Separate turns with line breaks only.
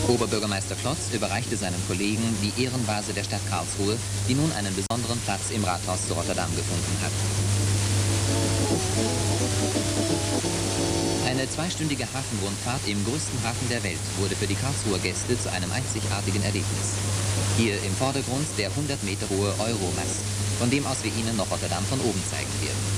Oberbürgermeister Klotz überreichte seinem Kollegen die Ehrenvase der Stadt Karlsruhe, die nun einen besonderen Platz im Rathaus zu Rotterdam gefunden hat. Eine zweistündige Hafenrundfahrt im größten Hafen der Welt wurde für die Karlsruher Gäste zu einem einzigartigen Erlebnis. Hier im Vordergrund der 100 Meter hohe Euromast, von dem aus wir Ihnen noch Rotterdam von oben zeigen werden.